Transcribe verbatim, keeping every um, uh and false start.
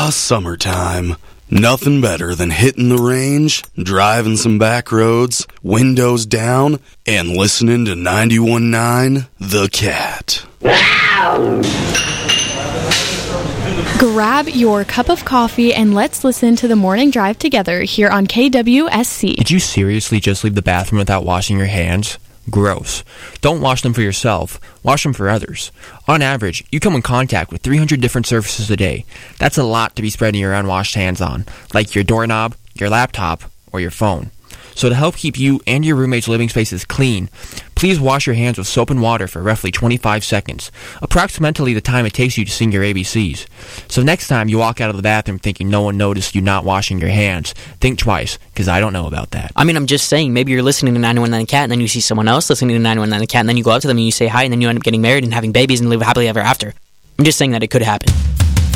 Ah, summertime. Nothing better than hitting the range, driving some back roads, windows down, and listening to ninety-one point nine The Cat. Grab your cup of coffee and let's listen to the morning drive together here on K W S C. Did you seriously just leave the bathroom without washing your hands? Gross. Don't wash them for yourself. Wash them for others. On average, you come in contact with three hundred different surfaces a day. That's a lot to be spreading your unwashed hands on, like your doorknob, your laptop, or your phone. So to help keep you and your roommate's living spaces clean, please wash your hands with soap and water for roughly twenty-five seconds, approximately the time it takes you to sing your A B Cs. So next time you walk out of the bathroom thinking no one noticed you not washing your hands, think twice, because I don't know about that. I mean, I'm just saying, maybe you're listening to ninety-one point nine The Cat, and then you see someone else listening to ninety-one point nine The Cat, and then you go up to them and you say hi, and then you end up getting married and having babies and live happily ever after. I'm just saying that it could happen.